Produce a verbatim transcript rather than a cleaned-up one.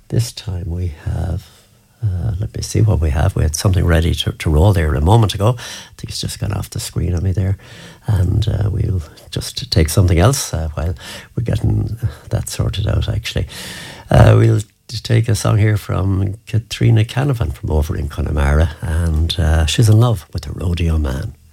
This time we have, uh, let me see what we have. We had something ready to, to roll there a moment ago. I think it's just gone off the screen on me there. And uh, we'll just take something else uh, while we're getting that sorted out, actually. Uh, we'll take a song here from Katrina Canavan from over in Connemara, and uh, she's in love with the rodeo man.